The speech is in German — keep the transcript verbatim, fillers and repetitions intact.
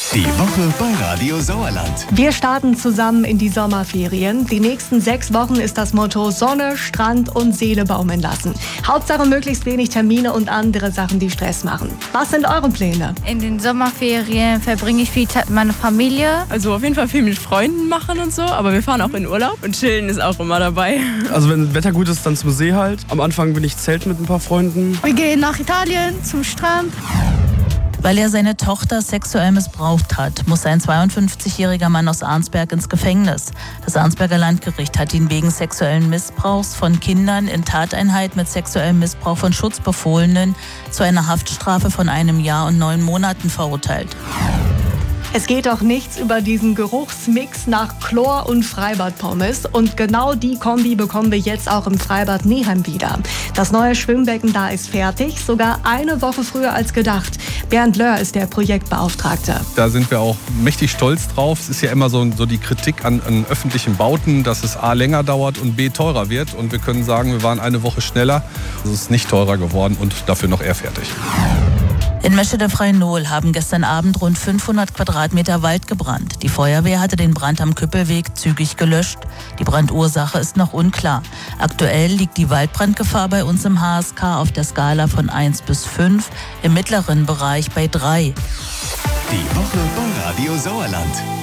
Die Woche bei Radio Sauerland. Wir starten zusammen in die Sommerferien. Die nächsten sechs Wochen ist das Motto Sonne, Strand und Seele baumeln lassen. Hauptsache möglichst wenig Termine und andere Sachen, die Stress machen. Was sind eure Pläne? In den Sommerferien verbringe ich viel Zeit mit meiner Familie. Also auf jeden Fall viel mit Freunden machen und so, aber wir fahren auch in Urlaub und chillen ist auch immer dabei. Also wenn das Wetter gut ist, dann zum See halt. Am Anfang bin ich zelten mit ein paar Freunden. Wir gehen nach Italien zum Strand. Weil er seine Tochter sexuell missbraucht hat, muss ein zweiundfünfzigjähriger Mann aus Arnsberg ins Gefängnis. Das Arnsberger Landgericht hat ihn wegen sexuellen Missbrauchs von Kindern in Tateinheit mit sexuellem Missbrauch von Schutzbefohlenen zu einer Haftstrafe von einem Jahr und neun Monaten verurteilt. Es geht doch nichts über diesen Geruchsmix nach Chlor und Freibadpommes. Und genau die Kombi bekommen wir jetzt auch im Freibad Neheim wieder. Das neue Schwimmbecken da ist fertig, sogar eine Woche früher als gedacht. Bernd Löhr ist der Projektbeauftragte. Da sind wir auch mächtig stolz drauf. Es ist ja immer so, so die Kritik an, an öffentlichen Bauten, dass es A länger dauert und B teurer wird. Und wir können sagen, wir waren eine Woche schneller. Es ist nicht teurer geworden und dafür noch eher fertig. In Meschede-Frei-Nohl haben gestern Abend rund fünfhundert Quadratmeter Wald gebrannt. Die Feuerwehr hatte den Brand am Küppelweg zügig gelöscht. Die Brandursache ist noch unklar. Aktuell liegt die Waldbrandgefahr bei uns im H S K auf der Skala von eins bis fünf, im mittleren Bereich bei drei. Die Woche bei Radio Sauerland.